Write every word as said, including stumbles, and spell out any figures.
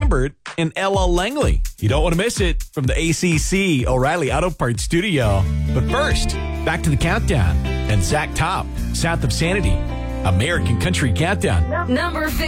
Lambert and Ella Langley. You don't want to miss it from the A C C O'Reilly Auto Parts studio. But first, back to the countdown and Zach Top, South of Sanity, American Country Countdown. Number fifty.